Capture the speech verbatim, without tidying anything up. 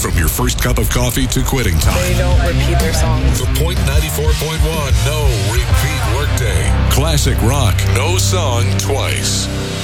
From your first cup of coffee to quitting time. They don't repeat their songs. The Point ninety-four point one No Repeat Workday. Classic rock. No song twice.